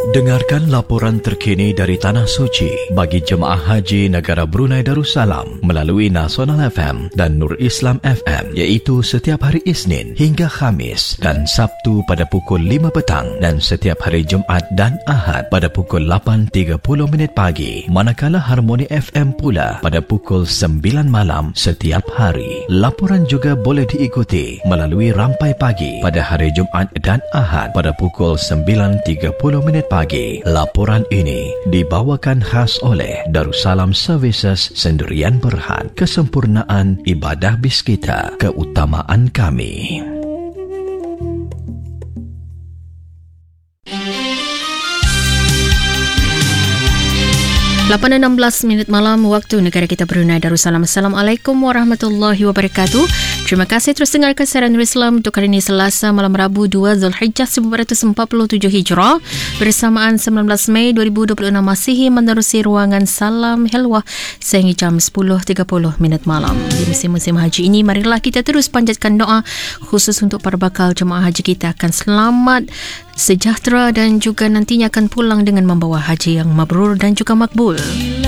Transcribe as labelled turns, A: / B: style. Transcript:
A: Dengarkan laporan terkini dari Tanah Suci bagi jemaah haji negara Brunei Darussalam melalui Nasional FM dan Nur Islam FM, iaitu setiap hari Isnin hingga Khamis dan Sabtu pada pukul 5 petang dan setiap hari Jumaat dan Ahad pada pukul 8.30 pagi. Manakala Harmoni FM pula pada pukul 9 malam setiap hari. Laporan juga boleh diikuti melalui Rampai Pagi pada hari Jumaat dan Ahad pada pukul 9.30 pagi. Laporan ini dibawakan khas oleh Darussalam Services Sendirian Berhad. Kesempurnaan ibadah bis kita, keutamaan kami.
B: 8.16 malam waktu negara kita Brunei Darussalam. Assalamualaikum warahmatullahi wabarakatuh. Terima kasih terus dengarkan siaran Nur Islam untuk hari ini Selasa malam Rabu 2 Zulhijjah 1447 Hijrah bersamaan 19 Mei 2026 Masihi, menerusi ruangan Salam Helwah sehingga jam 10.30 malam. Di musim-musim haji ini, marilah kita terus panjatkan doa khusus untuk para bakal jemaah haji kita akan selamat, sejahtera dan juga nantinya akan pulang dengan membawa haji yang mabrur dan juga makbul.